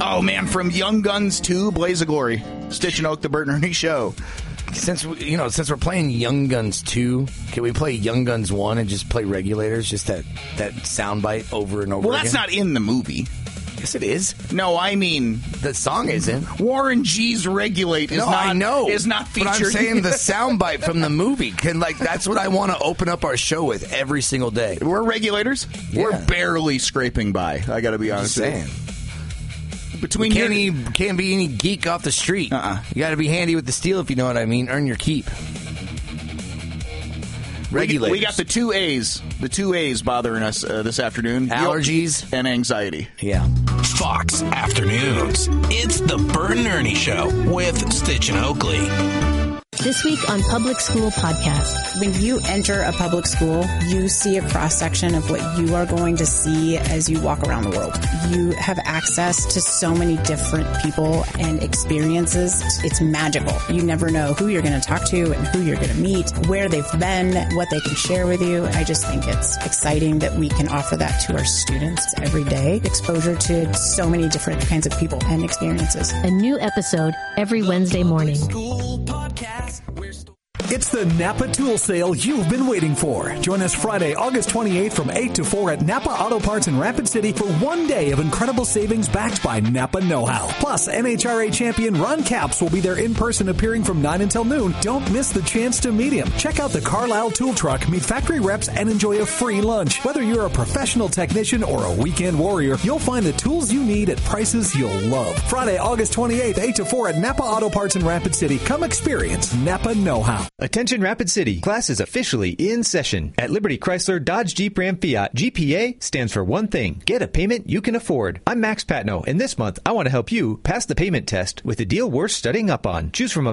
Oh, man, from Young Guns 2, Blaze of Glory. Stitch and Oak, the Bert and Ernie Show. Since we're playing Young Guns 2, can we play Young Guns 1 and just play Regulators? Just that soundbite over and over again? Well, that's not in the movie. Yes, it is. No, I mean... The song isn't. Warren G's Regulate is not featured. But I'm saying the soundbite from the movie. That's what I want to open up our show with every single day. We're Regulators? Yeah. We're barely scraping by, I got to be honest with you. Can't be any geek off the street. You got to be handy with the steel, if you know what I mean. Earn your keep. Regulators. We got the two A's bothering us this afternoon. Allergies and anxiety. Yeah. Fox Afternoons. It's the Bert and Ernie Show with Stitch and Oakley. This week on Public School Podcast. When you enter a public school, you see a cross-section of what you are going to see as you walk around the world. You have access to so many different people and experiences. It's magical. You never know who you're going to talk to and who you're going to meet, where they've been, what they can share with you. I just think it's exciting that we can offer that to our students every day. Exposure to so many different kinds of people and experiences. A new episode every Wednesday morning. It's the Napa Tool Sale you've been waiting for. Join us Friday, August 28th from 8 to 4 at Napa Auto Parts in Rapid City for 1 day of incredible savings backed by Napa know-how. Plus, NHRA champion Ron Capps will be there in person appearing from 9 until noon. Don't miss the chance to meet him. Check out the Carlisle Tool Truck, meet factory reps, and enjoy a free lunch. Whether you're a professional technician or a weekend warrior, you'll find the tools you need at prices you'll love. Friday, August 28th, 8 to 4 at Napa Auto Parts in Rapid City. Come experience Napa know-how. Attention Rapid City, class is officially in session. At Liberty Chrysler Dodge Jeep Ram Fiat, GPA stands for one thing: get a payment you can afford. I'm Max Patno, and this month I want to help you pass the payment test with a deal worth studying up on. Choose from a